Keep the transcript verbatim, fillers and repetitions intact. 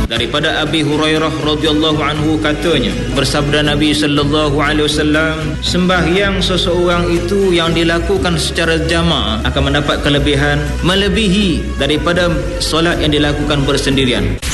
daripada Abi Hurairah radhiyallahu anhu katanya, bersabda Nabi sallallahu alaihi wasallam, sembahyang seseorang itu yang dilakukan secara jamaah akan mendapat kelebihan melebihi daripada solat yang dilakukan bersendirian.